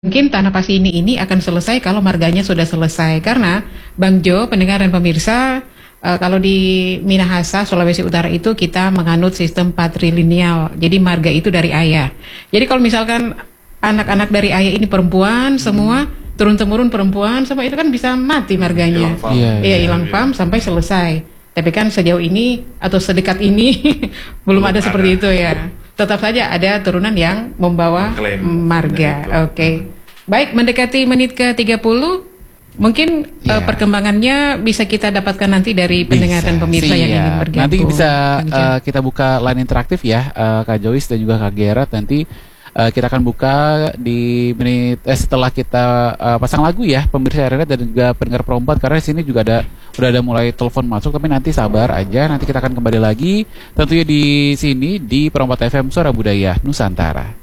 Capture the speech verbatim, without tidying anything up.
Mungkin Tanah Pasti ini ini akan selesai kalau marganya sudah selesai. Karena Bang Jo, pendengar dan pemirsa, uh, kalau di Minahasa, Sulawesi Utara itu kita menganut sistem patrilineal. Jadi marga itu dari ayah. Jadi kalau misalkan anak-anak dari ayah ini perempuan semua, turun-temurun perempuan, semua itu kan bisa mati marganya. Iya, iya, hilang pam sampai selesai. Tapi kan sejauh ini atau sedekat ini belum ada seperti itu ya. Tetap saja ada turunan yang membawa Klaim marga. Oke. Okay. Baik, mendekati menit ke tiga puluh. Mungkin Ya. uh, perkembangannya bisa kita dapatkan nanti dari pendengar dan pemirsa yang Siap. ingin bergabung. Nanti bisa Bang Jo. uh, kita buka line interaktif ya, uh, Kak Joyce dan juga Kak Gerard. Nanti uh, kita akan buka di menit eh, setelah kita uh, pasang lagu ya, pemirsa R R dan juga pendengar perempuan, karena di sini juga ada udah ada mulai telepon masuk, tapi nanti sabar aja, nanti kita akan kembali lagi tentunya di sini di Perempat F M Suara Budaya Nusantara.